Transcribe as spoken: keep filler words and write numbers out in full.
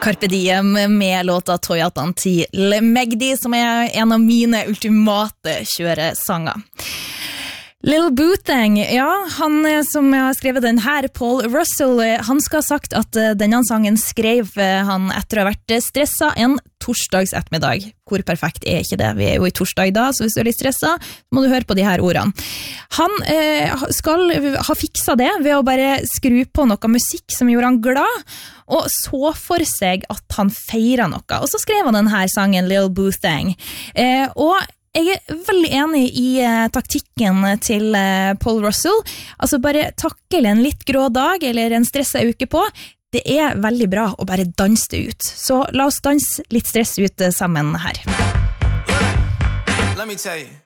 Carpe Diem med låta Toyatan til Magdi, som er en av mine ultimate kjøresanger. Lil Bootang, ja, han som har skrevet den her, Paul Russell, han skal ha sagt at denne sangen skrev han etter å ha vært stresset en torsdags ettermiddag. Hvor perfekt er ikke det? Vi er jo i torsdag da, så hvis du er litt stresset, må du høre på de her ordene. Han eh, skal ha fikset det ved å bare skru på noe musikk som gjorde han glad, og så for seg at han feiret noe. Og så skrev han denne sangen, Lil Bootang. Eh, og jeg er veldig enig i eh, taktikken til eh, Paul Russell. Altså bare takle en litt grå dag eller en stresset uke på. Det er veldig bra å bare danse det ut. Så la oss danse litt stress ut sammen her. Let me tell you.